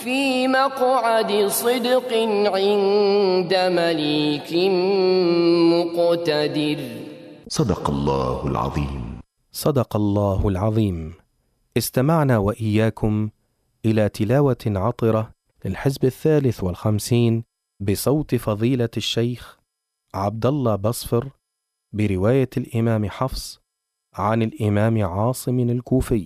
في مقعد صدق عند مليك مقتدر. صدق الله العظيم. صدق الله العظيم. استمعنا وإياكم إلى تلاوة عطرة للحزب 53 بصوت فضيلة الشيخ عبد الله بصفر برواية الإمام حفص عن الإمام عاصم الكوفي.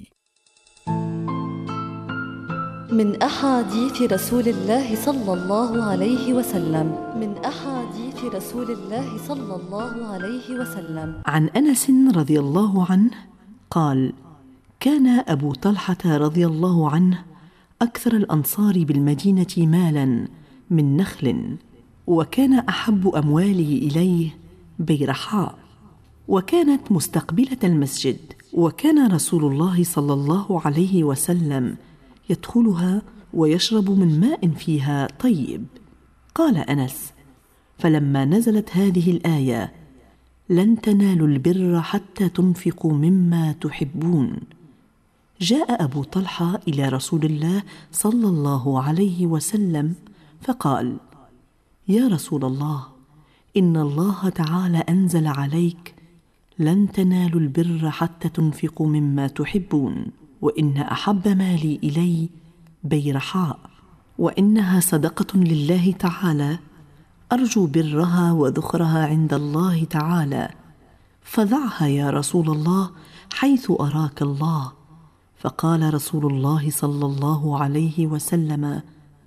من أحاديث رسول الله صلى الله عليه وسلم. من أحاديث رسول الله صلى الله عليه وسلم. عن أنس رضي الله عنه قال: كان أبو طلحة رضي الله عنه أكثر الأنصار بالمدينة مالا من نخل، وكان أحب أمواله إليه بيرحاء، وكانت مستقبلة المسجد، وكان رسول الله صلى الله عليه وسلم يدخلها ويشرب من ماء فيها طيب. قال أنس: فلما نزلت هذه الآية: لن تنالوا البر حتى تنفقوا مما تحبون، جاء أبو طلحة إلى رسول الله صلى الله عليه وسلم فقال: يا رسول الله، إن الله تعالى أنزل عليك: لن تنالوا البر حتى تنفقوا مما تحبون، وإن أحب مالي إلي بيرحاء، وإنها صدقة لله تعالى، أرجو برها وذخرها عند الله تعالى، فضعها يا رسول الله حيث أراك الله. فقال رسول الله صلى الله عليه وسلم: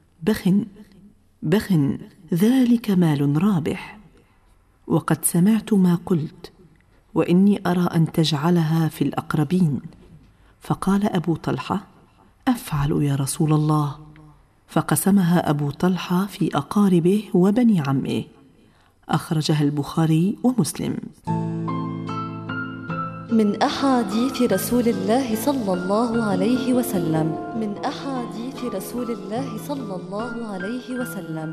بخ ذلك مال رابح، وقد سمعت ما قلت، وإني أرى أن تجعلها في الأقربين. فقال أبو طلحة: أفعل يا رسول الله. فقسمها أبو طلحة في أقاربه وبني عمه. أخرجها البخاري ومسلم. من أحاديث رسول الله صلى الله عليه وسلم. من أحاديث رسول الله صلى الله عليه وسلم.